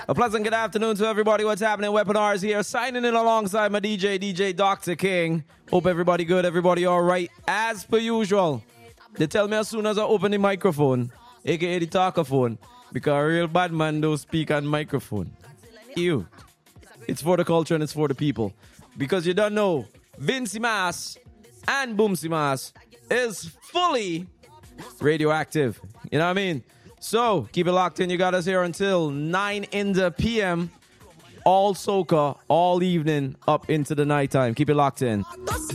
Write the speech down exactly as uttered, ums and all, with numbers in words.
A pleasant good afternoon to everybody. What's happening? Weapon R is here, signing in alongside my D J, D J Doctor King. Hope everybody good, everybody all right. As per usual, they tell me as soon as I open the microphone, aka the talkaphone, because a real bad man don't speak on microphone. You. It's for the culture and it's for the people. Because you don't know, Vincy Mas and Boomsy Mas is fully radioactive. You know what I mean? So, keep it locked in. You got us here until nine in the p m. All soca, all evening, up into the nighttime. Keep it locked in.